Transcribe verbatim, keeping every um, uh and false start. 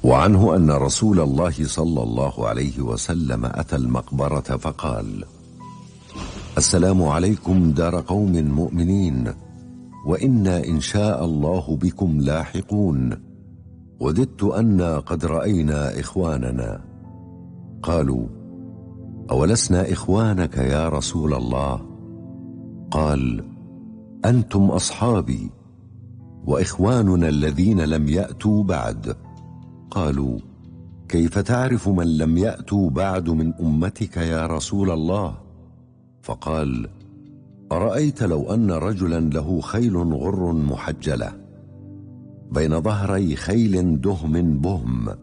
وعنه أن رسول الله صلى الله عليه وسلم أتى المقبرة فقال: السلام عليكم دار قوم مؤمنين، وإنا إن شاء الله بكم لاحقون، وددت أنا قد رأينا إخواننا. قالوا: أولسنا إخوانك يا رسول الله؟ قال: أنتم أصحابي، وإخواننا الذين لم يأتوا بعد. قالوا: كيف تعرف من لم يأتوا بعد من أمتك يا رسول الله؟ فقال: أرأيت لو أن رجلا له خيل غر محجلة بين ظهري خيل دهم بهم،